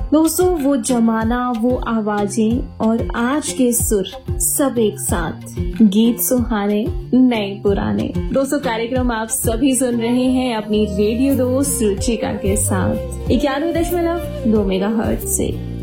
दोस्तों वो जमाना, वो आवाजें और आज के सुर सब एक साथ, गीत सुहाने नए पुराने। दोस्तों कार्यक्रम आप सभी सुन रहे हैं अपनी रेडियो दोस्त रुचिका के साथ 91.2 मेगाहर्ट्ज से।